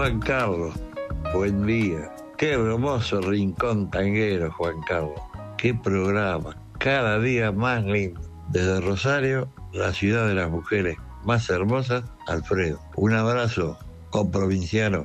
Juan Carlos, buen día. Qué hermoso rincón tanguero, Juan Carlos. Qué programa, cada día más lindo. Desde Rosario, la ciudad de las mujeres más hermosas, Alfredo. Un abrazo, comprovinciano.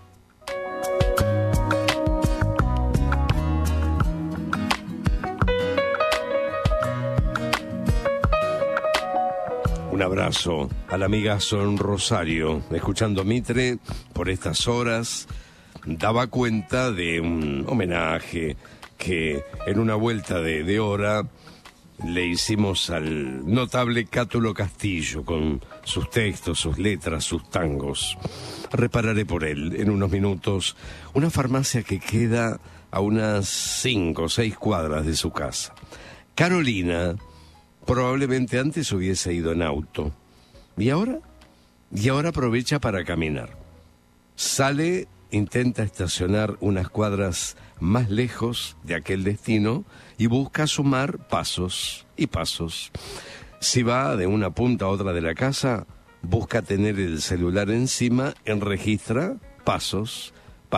Un abrazo al amigazo en Rosario, escuchando Mitre por estas horas. Daba cuenta de un homenaje que en una vuelta de hora le hicimos al notable Cátulo Castillo, con sus textos, sus letras, sus tangos. Repararé por él en unos minutos. Una farmacia que queda a unas 5 o 6 cuadras de su casa. Carolina probablemente antes hubiese ido en auto. ¿Y ahora? Y ahora aprovecha para caminar. Sale, intenta estacionar unas cuadras más lejos de aquel destino y busca sumar pasos y pasos. Si va de una punta a otra de la casa, busca tener el celular encima, registra pasos.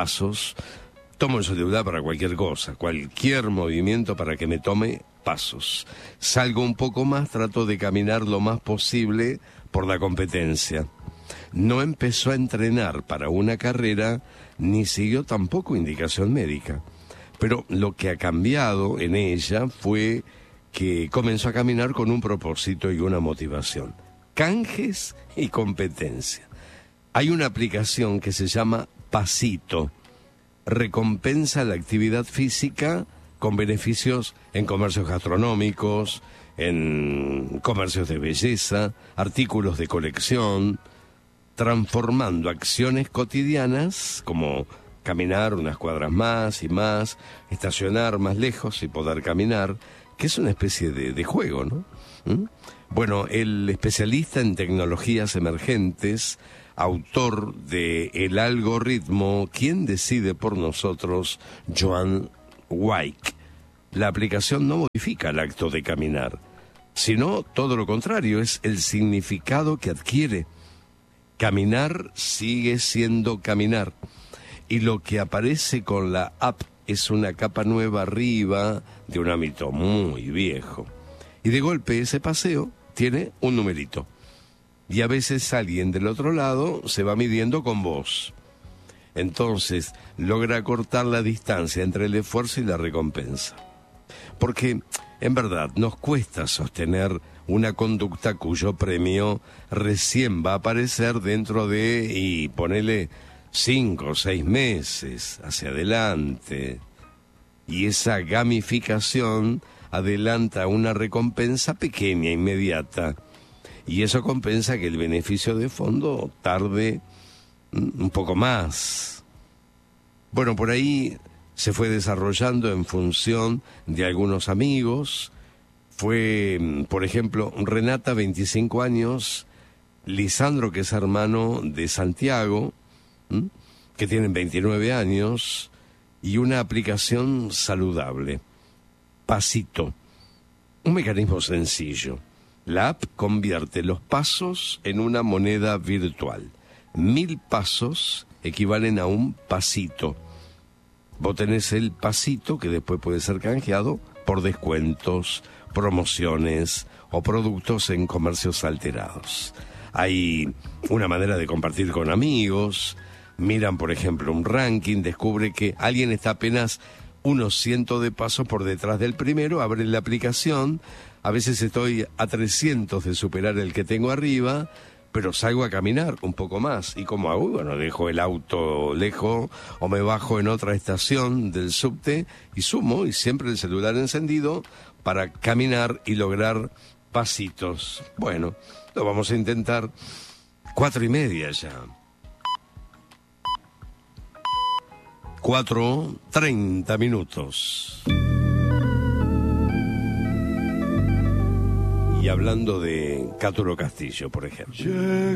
Tomo el celular para cualquier cosa, cualquier movimiento para que me tome pasos. Salgo un poco más, trato de caminar lo más posible por la competencia. No empezó a entrenar para una carrera, ni siguió tampoco indicación médica. Pero lo que ha cambiado en ella fue que comenzó a caminar con un propósito y una motivación. Canjes y competencia. Hay una aplicación que se llama Pasito. Recompensa la actividad física con beneficios en comercios gastronómicos, en comercios de belleza, artículos de colección, transformando acciones cotidianas como caminar unas cuadras más y más, estacionar más lejos y poder caminar, que es una especie de juego, ¿no? Bueno, el especialista en tecnologías emergentes, autor de El algoritmo, ¿Quién decide por nosotros?, Joan Wyk. La aplicación no modifica el acto de caminar, sino todo lo contrario, es el significado que adquiere. Caminar sigue siendo caminar, y lo que aparece con la app es una capa nueva arriba de un ámbito muy viejo. Y de golpe ese paseo tiene un numerito. Y a veces alguien del otro lado se va midiendo con vos. Entonces logra cortar la distancia entre el esfuerzo y la recompensa. Porque, en verdad, nos cuesta sostener una conducta cuyo premio recién va a aparecer dentro de, y ponele 5 o 6 meses hacia adelante. Y esa gamificación adelanta una recompensa pequeña, inmediata. Y eso compensa que el beneficio de fondo tarde un poco más. Bueno, por ahí se fue desarrollando en función de algunos amigos. Fue, por ejemplo, Renata, 25 años, Lisandro, que es hermano de Santiago, que tienen 29 años, y una aplicación saludable, Pasito. Un mecanismo sencillo. La app convierte los pasos en una moneda virtual. 1000 pasos equivalen a un pasito. Vos tenés el pasito que después puede ser canjeado por descuentos, promociones o productos en comercios alterados. Hay una manera de compartir con amigos. Miran, por ejemplo, un ranking, descubre que alguien está apenas unos 100 de pasos por detrás del primero, abre la aplicación. A veces estoy a 300 de superar el que tengo arriba, pero salgo a caminar un poco más. ¿Y cómo hago? Bueno, dejo el auto lejos o me bajo en otra estación del subte y sumo, y siempre el celular encendido para caminar y lograr pasitos. Bueno, lo vamos a intentar. 4:30 ya. 4:30 minutos. Y hablando de Cátulo Castillo, por ejemplo.